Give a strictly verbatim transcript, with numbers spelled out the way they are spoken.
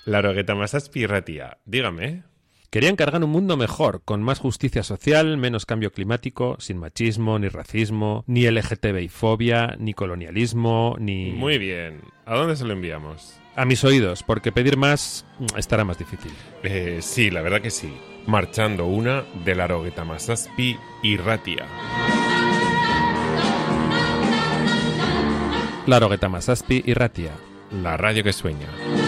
Larogueta Masazpi Irratia, dígame. Quería encargar un mundo mejor, con más justicia social, menos cambio climático, sin machismo, ni racismo, ni L G T B I fobia, ni colonialismo, ni... Muy bien. ¿A dónde se lo enviamos? A mis oídos, porque pedir más estará más difícil. Eh, sí, la verdad que sí. Marchando una de Larogueta Masazpi Irratia. Larogueta Masazpi Irratia. La radio que sueña.